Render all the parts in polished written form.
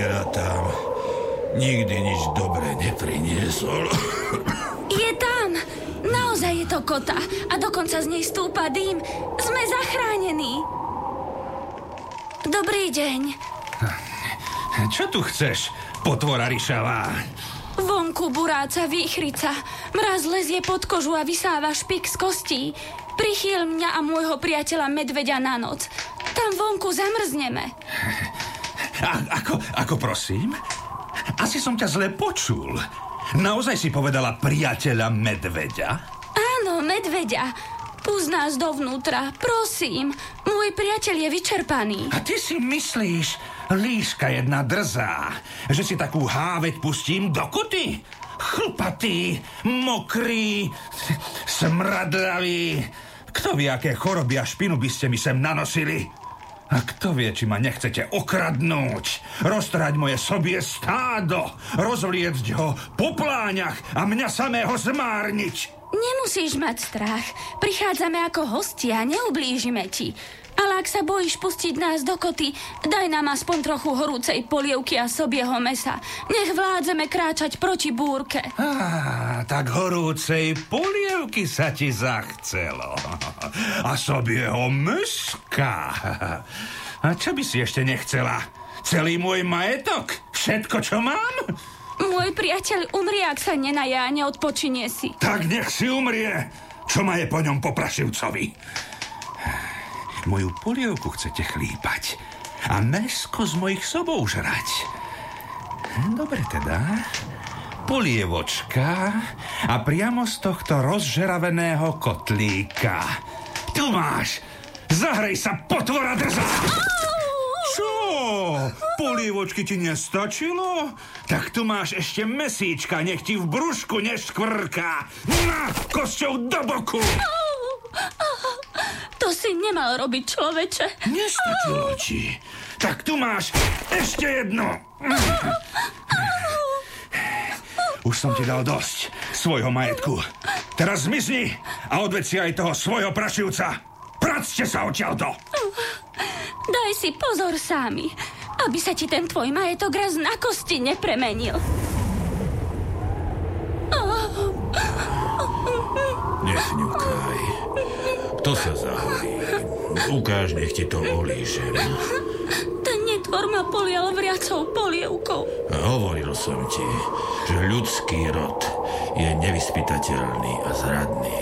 zvieratám nikdy nič dobré nepriniesol. Je tam! Naozaj je to kota a dokonca z nej stúpa dým. Sme zachránení. Dobrý deň. Čo tu chceš, potvora ryšavá? Vonku buráca výchrica. Mraz lezie pod kožu a vysáva špik z kostí. Prichýl mňa a môjho priateľa medveďa na noc. Tam vonku zamrzneme. Ako prosím? Asi som ťa zle počul. Naozaj si povedala priateľa medveďa? Áno, medveďa. Pust nás dovnútra, prosím. Môj priateľ je vyčerpaný. A ty si myslíš, líška jedna drzá, že si takú háveť pustím do kuty? Chlpatý, mokrý, smradlavý. Kto vie, aké choroby a špinu by ste mi sem nanosili? A kto vie, či ma nechcete okradnúť, roztrhať moje sobie stádo, rozvliecť ho po pláňach a mňa samého zmárniť. Nemusíš mať strach. Prichádzame ako hostia, neublížime ti. Ale ak sa bojíš pustiť nás do koty, daj nám aspoň trochu horúcej polievky a sobieho mesa. Nech vládzeme kráčať proti búrke. Tak horúcej polievky sa ti zachcelo. A sobieho meska. A čo by si ešte nechcela? Celý môj majetok? Všetko, čo mám? Môj priateľ umrie, ak sa nenaje a neodpočinie si. Tak nech si umrie. Čo ma je po ňom poprašivcovi? Moju polievku chcete chlípať a mäsko z mojich sobov žrať. Dobre teda. Polievočka a priamo z tohto rozžeraveného kotlíka. Tu máš. Zahrej sa, potvora drzá. Čo? Polievočky ti nestačilo? Tak tu máš ešte mesíčka, nech ti v brúšku neškvrká. Na, kosťou do boku. To si nemal robiť, človeče. Nestačilo ti. Tak tu máš ešte jedno. Už som ti dal dosť svojho majetku. Teraz zmizni a odveď si aj toho svojho prašivca. Practe sa odtiaľto. Daj si pozor sami, aby sa ti ten tvoj majetok raz na kosti nepremenil. Nechňukaj. To sa zahorí. Ukáž, nech ti to olížem. Ten netvor ma polial vriacou polievkou. A hovoril som ti, že ľudský rod je nevyspytateľný a zradný.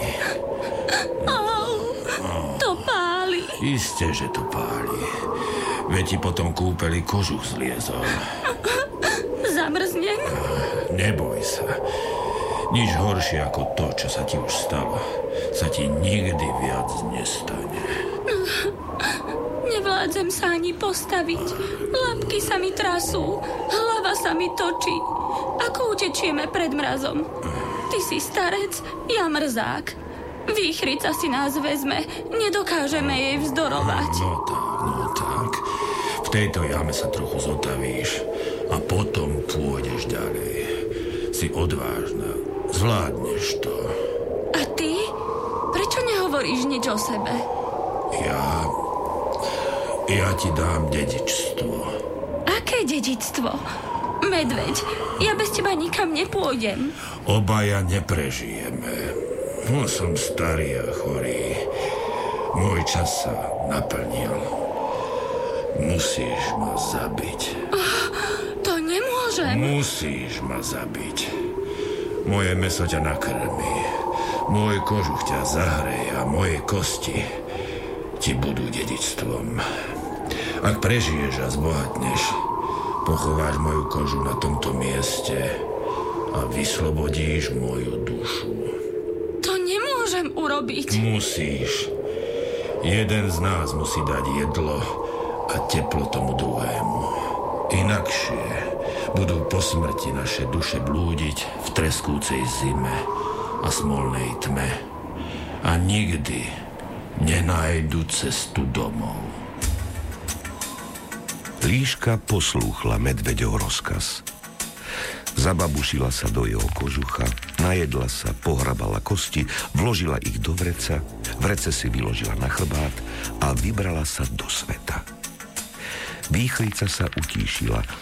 To páli. Isté, že to páli. Veď ti potom kúpeli kožuch zliezol. Zamrznem? Neboj sa. Nič horšie ako to, čo sa ti už stalo, sa ti nikdy viac nestane. Nevládzem sa ani postaviť. Labky sa mi trasú. Hlava sa mi točí. Ako utečieme pred mrazom? Ty si starec, ja mrzák. Výchrica si nás vezme. Nedokážeme jej vzdorovať. No tak. V tejto jame sa trochu zotavíš a potom pôjdeš ďalej. Si odvážna. Zvládneš to. A ty? Prečo nehovoríš nič o sebe? Ja ti dám dedičstvo. Aké dedičstvo? Medveď, ja bez teba nikam nepôjdem. Obaja neprežijeme. Som starý a chorý. Môj čas sa naplnil. Musíš ma zabiť. To nemôžem. Musíš ma zabiť. Moje mäso ťa nakrmí. Môj kožuch ťa zahreje a moje kosti ti budú dedičstvom. Ak prežiješ a zbohatneš, pochováš moju kožu na tomto mieste a vyslobodíš moju dušu. To nemôžem urobiť. Musíš. Jeden z nás musí dať jedlo a teplo tomu druhému. Inakšie budú po smrti naše duše blúdiť v treskúcej zime a smolnej tme a nikdy nenájdu cestu domov. Líška poslúchla medveďov rozkaz. Zababušila sa do jeho kožucha, najedla sa, pohrabala kosti, vložila ich do vreca, vrece si vyložila na chrbát a vybrala sa do sveta. Výchrica sa utíšila